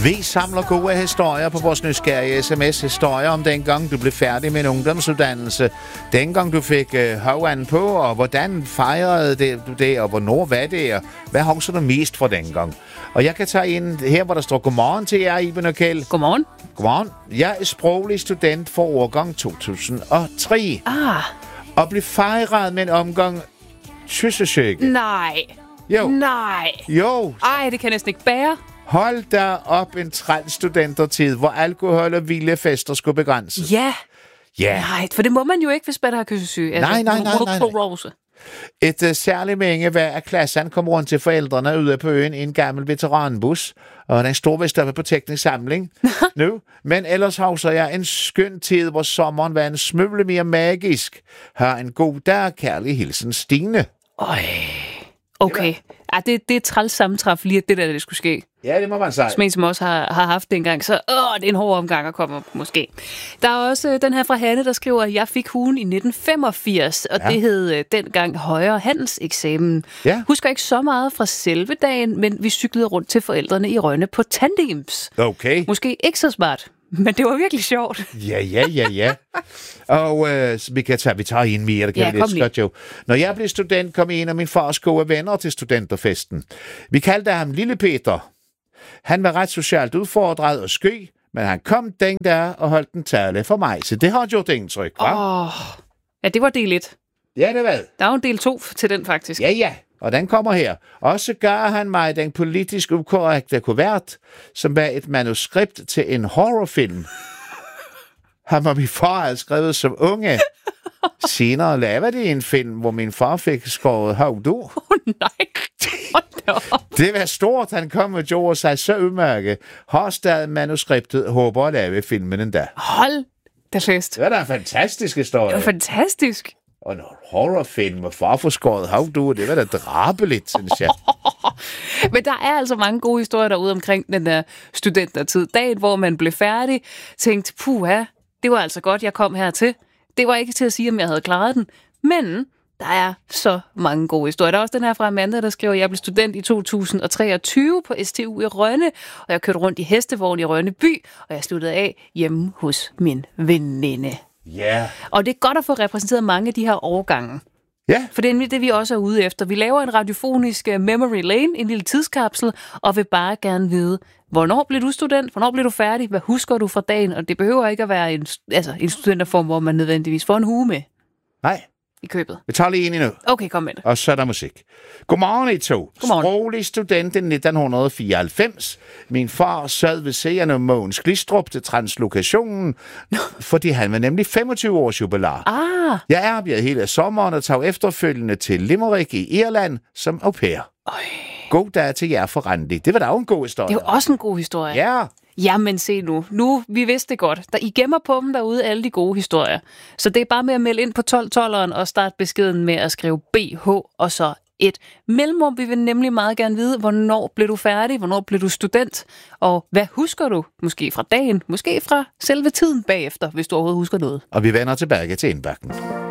Vi samler gode historier på vores nysgerrige sms. Historier om dengang du blev færdig med en ungdomsuddannelse. Dengang du fik højvand på, og hvordan fejrede du det, og hvornår var det, og hvad husker du mest fra dengang? Og jeg kan tage ind her, hvor der står godmorgen til jer, Iben og Kjeld. Godmorgen. Godmorgen. Jeg er sproglig student for årgang 2003. Og blev fejret med en omgang kyssesøge. Nej. Jo. Nej. Jo. Ej, det kan jeg næsten ikke bære. Hold da op en træls studentertid, hvor alkohol og vilde fester skulle begrænses. Ja. Ja. Nej, for det må man jo ikke, hvis man har kyssesyge. Nej. Rose. Et særligt mængde af klassen kom rundt til forældrene ude på øen i en gammel veteranbus, og den står vist oppe på teknisk samling nu. Men ellers husker jeg en skøn tid, hvor sommeren var en smule mere magisk. Har en god dag, kærlig hilsen Stine. Okay. Ja, det er et træls sammentræf lige, at det skulle ske. Ja, det må man sige. Som en, som også har haft det engang, så det er en hård omgang at komme op, måske. Der er også den her fra Hanne, der skriver, at jeg fik hugen i 1985, og det hed dengang højere handelseksamen. Ja. Husker ikke så meget fra selve dagen, men vi cyklede rundt til forældrene i Rønne på tandems. Okay. Måske ikke så smart, men det var virkelig sjovt. Ja. Og vi tager en mere, det kan vi lidt godt jo. Når jeg blev student, kom en af min fars gode venner til studenterfesten. Vi kaldte ham Lille Peter. Han var ret socialt udfordret og sky, men han kom den der og holdt en tale for mig, så det har gjort indtryk, hva'? Ja, det var del 1. Ja, det var. Der er jo en del 2 til den, faktisk. Ja, og den kommer her. Og så gav han mig den politisk ukorrekte kuvert, som var et manuskript til en horrorfilm. Han og min far havde skrevet som unge. Senere lavede de en film, hvor min far fik skåret hovedet. Nej. Det var stort, han kom og gjorde sig så umærke. Har stadig manuskriptet, håber at lave filmen endda. Hold da fest. Det var da en fantastisk historie. Det var fantastisk. Og en horrorfilm med far for skåret hovedet, det var da drabeligt, synes jeg. Men der er altså mange gode historier derude omkring den der studentertid. Dagen, hvor man blev færdig, tænkte, det var altså godt, jeg kom hertil. Det var ikke til at sige, om jeg havde klaret den, men der er så mange gode historier. Der er også den her fra Amanda, der skriver, at jeg blev student i 2023 på STU i Rønne, og jeg kørte rundt i hestevogn i Rønne by, og jeg sluttede af hjemme hos min veninde. Ja. Og det er godt at få repræsenteret mange af de her årgange. Ja. For det er det, vi også er ude efter. Vi laver en radiofonisk memory lane, en lille tidskapsel, og vil bare gerne vide, hvornår blev du student? Hvornår blev du færdig? Hvad husker du fra dagen? Og det behøver ikke at være en studenterform, hvor man nødvendigvis får en hue med. Nej. I købet. Vi tager lige en endnu. Okay, kom med det. Og så er der musik. Godmorgen, I to. Godmorgen. Sproglig student i 1994. Min far sad ved siden af Mogens Glistrup til translokationen, fordi han var nemlig 25 års jubilar. Jeg arbejdede hele sommeren og tog efterfølgende til Limerick i Irland som au pair. God dag til jer for Randi. Det var da jo en god historie. Det var også en god historie. Ja. Jamen se nu. Vi vidste det godt. I gemmer på dem derude alle de gode historier. Så det er bare med at melde ind på 1212'eren og starte beskeden med at skrive BH og så et mellemrum. Vi vil nemlig meget gerne vide, hvornår blev du færdig, hvornår blev du student, og hvad husker du? Måske fra dagen, måske fra selve tiden bagefter, hvis du overhovedet husker noget. Og vi vender tilbage til indbakken.